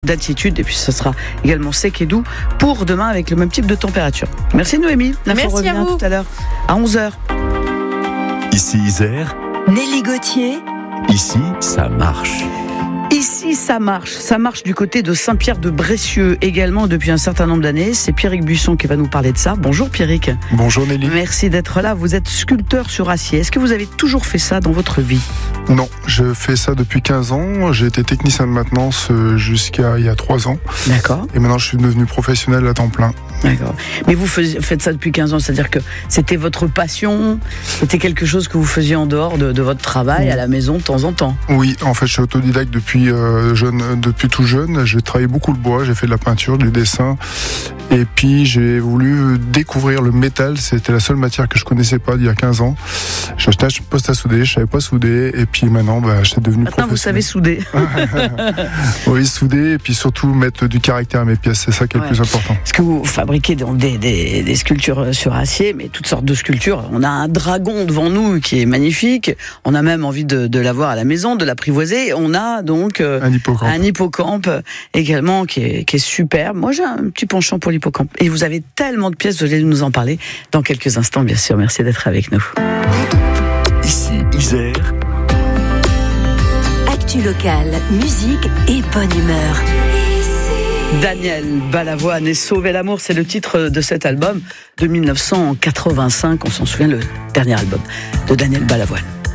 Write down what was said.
d'altitude et puis ça sera également sec et doux pour demain avec le même type de température. Merci Noémie. L'info Merci revient à vous. tout à l'heure à 11h. Ici Isère, Nelly Gauthier. ici ça marche. Ici, ça marche du côté de Saint-Pierre-de-Bressieux également depuis un certain nombre d'années. C'est Pierrick Buisson qui va nous parler de ça. Bonjour Pierrick. Bonjour Nelly. Merci d'être là. Vous êtes sculpteur sur acier. Est-ce que vous avez toujours fait ça dans votre vie ? Non, je fais ça depuis 15 ans. J'ai été technicien de maintenance jusqu'à il y a 3 ans. D'accord. Et maintenant, je suis devenu professionnel à temps plein. D'accord. Mais vous faites ça depuis 15 ans, c'est-à-dire que c'était votre passion, c'était quelque chose que vous faisiez en dehors de votre travail, à la maison, de temps en temps. Oui, en fait, je suis autodidacte depuis tout jeune. J'ai travaillé beaucoup le bois, j'ai fait de la peinture, du dessin. Et puis, j'ai voulu découvrir le métal. C'était la seule matière que je connaissais pas il y a 15 ans. J'achetais un poste à souder, je savais pas souder. Et puis maintenant, j'étais devenu Maintenant, vous savez souder. Oui, souder et puis surtout mettre du caractère à mes pièces. C'est ça qui est le plus important. Parce que vous fabriquez donc des sculptures sur acier, mais toutes sortes de sculptures. On a un dragon devant nous qui est magnifique. On a même envie de l'avoir à la maison, de l'apprivoiser. On a donc un hippocampe également qui est superbe. Moi, j'ai un petit penchant pour l'hippocampe. Et vous avez tellement de pièces, vous allez nous en parler dans quelques instants, bien sûr. Merci d'être avec nous. Ici Isère, Actu locale, musique et bonne humeur. Daniel Balavoine et Sauver l'amour, c'est le titre de cet album de 1985. On s'en souvient, le dernier album de Daniel Balavoine.